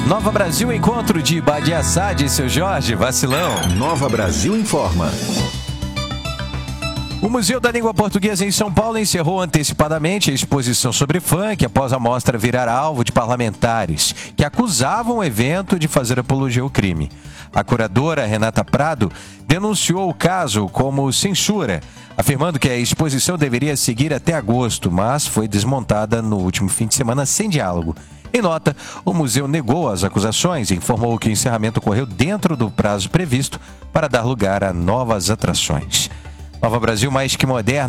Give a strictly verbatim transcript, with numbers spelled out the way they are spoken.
Nova Brasil, encontro de Badia Sade e seu Jorge, vacilão. Nova Brasil informa. O Museu da Língua Portuguesa em São Paulo encerrou antecipadamente a exposição sobre funk após a mostra virar alvo de parlamentares que acusavam o evento de fazer apologia ao crime. A curadora Renata Prado denunciou o caso como censura, afirmando que a exposição deveria seguir até agosto, mas foi desmontada no último fim de semana sem diálogo. Em nota, o museu negou as acusações e informou que o encerramento ocorreu dentro do prazo previsto para dar lugar a novas atrações. Nova Brasil mais que moderna.